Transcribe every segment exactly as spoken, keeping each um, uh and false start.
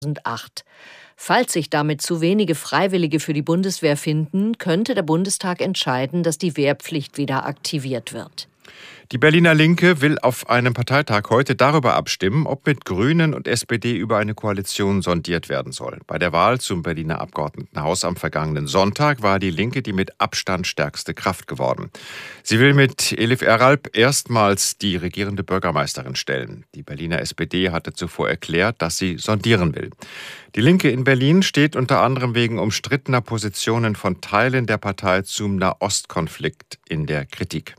zweitausendacht. Falls sich damit zu wenige Freiwillige für die Bundeswehr finden, könnte der Bundestag entscheiden, dass die Wehrpflicht wieder aktiviert wird. Die Berliner Linke will auf einem Parteitag heute darüber abstimmen, ob mit Grünen und S P D über eine Koalition sondiert werden soll. Bei der Wahl zum Berliner Abgeordnetenhaus am vergangenen Sonntag war die Linke die mit Abstand stärkste Kraft geworden. Sie will mit Elif Eralp erstmals die regierende Bürgermeisterin stellen. Die Berliner S P D hatte zuvor erklärt, dass sie sondieren will. Die Linke in Berlin steht unter anderem wegen umstrittener Positionen von Teilen der Partei zum Nahostkonflikt in der Kritik.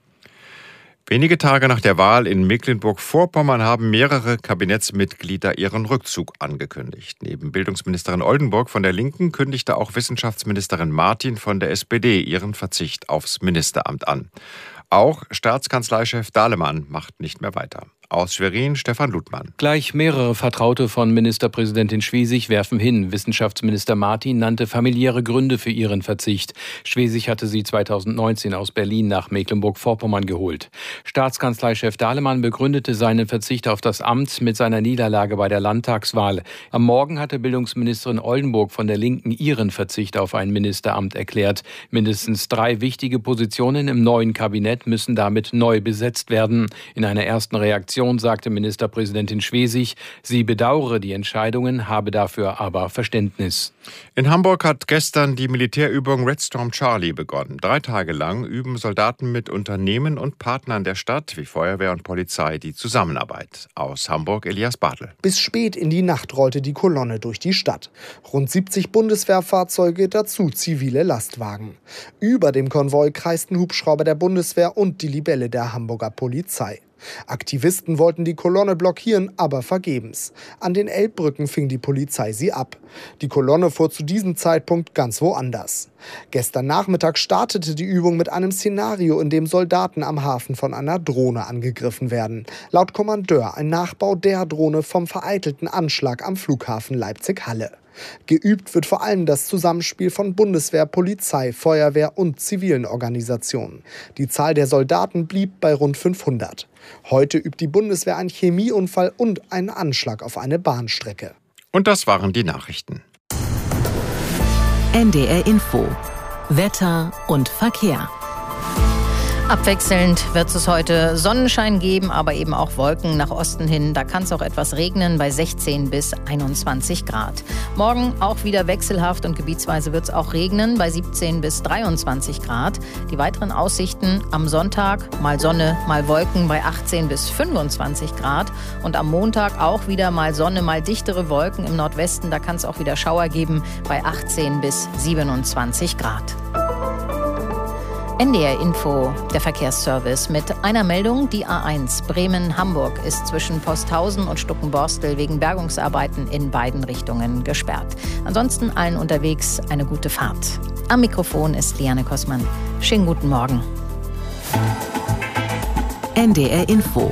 Wenige Tage nach der Wahl in Mecklenburg-Vorpommern haben mehrere Kabinettsmitglieder ihren Rückzug angekündigt. Neben Bildungsministerin Oldenburg von der Linken kündigte auch Wissenschaftsministerin Martin von der S P D ihren Verzicht aufs Ministeramt an. Auch Staatskanzleichef Dahlemann macht nicht mehr weiter. Aus Schwerin, Stefan Ludmann. Gleich mehrere Vertraute von Ministerpräsidentin Schwesig werfen hin. Wissenschaftsminister Martin nannte familiäre Gründe für ihren Verzicht. Schwesig hatte sie zweitausendneunzehn aus Berlin nach Mecklenburg-Vorpommern geholt. Staatskanzleichef Dahlemann begründete seinen Verzicht auf das Amt mit seiner Niederlage bei der Landtagswahl. Am Morgen hatte Bildungsministerin Oldenburg von der Linken ihren Verzicht auf ein Ministeramt erklärt. Mindestens drei wichtige Positionen im neuen Kabinett müssen damit neu besetzt werden. In einer ersten Reaktion sagte Ministerpräsidentin Schwesig, sie bedauere die Entscheidungen, habe dafür aber Verständnis. In Hamburg hat gestern die Militärübung Red Storm Charlie begonnen. Drei Tage lang üben Soldaten mit Unternehmen und Partnern der Stadt wie Feuerwehr und Polizei die Zusammenarbeit. Aus Hamburg Elias Bartel. Bis spät in die Nacht rollte die Kolonne durch die Stadt. Rund siebzig Bundeswehrfahrzeuge, dazu zivile Lastwagen. Über dem Konvoi kreisten Hubschrauber der Bundeswehr und die Libelle der Hamburger Polizei. Aktivisten wollten die Kolonne blockieren, aber vergebens. An den Elbbrücken fing die Polizei sie ab. Die Kolonne fuhr zu diesem Zeitpunkt ganz woanders. Gestern Nachmittag startete die Übung mit einem Szenario, in dem Soldaten am Hafen von einer Drohne angegriffen werden. Laut Kommandeur ein Nachbau der Drohne vom vereitelten Anschlag am Flughafen Leipzig-Halle. Geübt wird vor allem das Zusammenspiel von Bundeswehr, Polizei, Feuerwehr und zivilen Organisationen. Die Zahl der Soldaten blieb bei rund fünfhundert. Heute übt die Bundeswehr einen Chemieunfall und einen Anschlag auf eine Bahnstrecke. Und das waren die Nachrichten. N D R Info. Wetter und Verkehr. Abwechselnd wird es heute Sonnenschein geben, aber eben auch Wolken nach Osten hin. Da kann es auch etwas regnen bei sechzehn bis einundzwanzig Grad. Morgen auch wieder wechselhaft und gebietsweise wird es auch regnen bei siebzehn bis dreiundzwanzig Grad. Die weiteren Aussichten am Sonntag mal Sonne, mal Wolken bei achtzehn bis fünfundzwanzig Grad. Und am Montag auch wieder mal Sonne, mal dichtere Wolken im Nordwesten. Da kann es auch wieder Schauer geben bei achtzehn bis siebenundzwanzig Grad. N D R Info, der Verkehrsservice mit einer Meldung. Die A eins Bremen-Hamburg ist zwischen Posthausen und Stuckenborstel wegen Bergungsarbeiten in beiden Richtungen gesperrt. Ansonsten allen unterwegs eine gute Fahrt. Am Mikrofon ist Liane Kossmann. Schönen guten Morgen. N D R Info.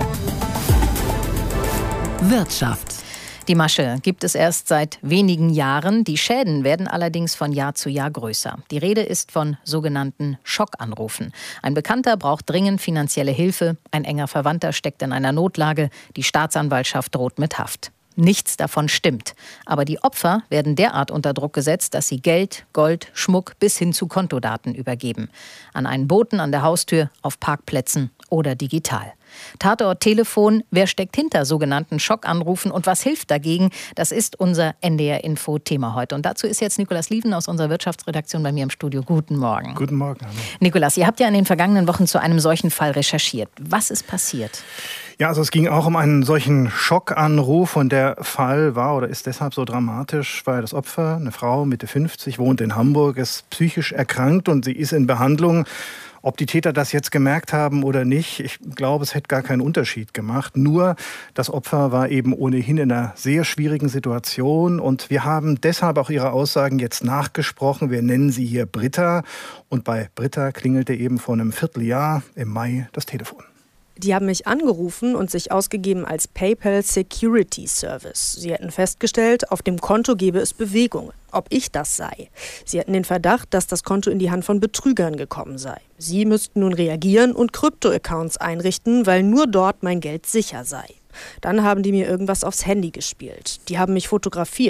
Wirtschaft. Die Masche gibt es erst seit wenigen Jahren. Die Schäden werden allerdings von Jahr zu Jahr größer. Die Rede ist von sogenannten Schockanrufen. Ein Bekannter braucht dringend finanzielle Hilfe. Ein enger Verwandter steckt in einer Notlage. Die Staatsanwaltschaft droht mit Haft. Nichts davon stimmt. Aber die Opfer werden derart unter Druck gesetzt, dass sie Geld, Gold, Schmuck bis hin zu Kontodaten übergeben. An einen Boten an der Haustür, auf Parkplätzen oder digital. Tatort Telefon, wer steckt hinter sogenannten Schockanrufen und was hilft dagegen? Das ist unser N D R-Info-Thema heute. Und dazu ist jetzt Nikolaus Lieven aus unserer Wirtschaftsredaktion bei mir im Studio. Guten Morgen. Guten Morgen, Anne. Nikolaus, ihr habt ja in den vergangenen Wochen zu einem solchen Fall recherchiert. Was ist passiert? Ja, also es ging auch um einen solchen Schockanruf und der Fall war oder ist deshalb so dramatisch, weil das Opfer, eine Frau Mitte fünfzig, wohnt in Hamburg, ist psychisch erkrankt und sie ist in Behandlung. Ob die Täter das jetzt gemerkt haben oder nicht, ich glaube, es hätte gar keinen Unterschied gemacht. Nur das Opfer war eben ohnehin in einer sehr schwierigen Situation und wir haben deshalb auch ihre Aussagen jetzt nachgesprochen. Wir nennen sie hier Britta und bei Britta klingelte eben vor einem Vierteljahr im Mai das Telefon. Die haben mich angerufen und sich ausgegeben als PayPal Security Service. Sie hätten festgestellt, auf dem Konto gebe es Bewegungen. Ob ich das sei. Sie hätten den Verdacht, dass das Konto in die Hand von Betrügern gekommen sei. Sie müssten nun reagieren und Krypto-Accounts einrichten, weil nur dort mein Geld sicher sei. Dann haben die mir irgendwas aufs Handy gespielt. Die haben mich fotografiert.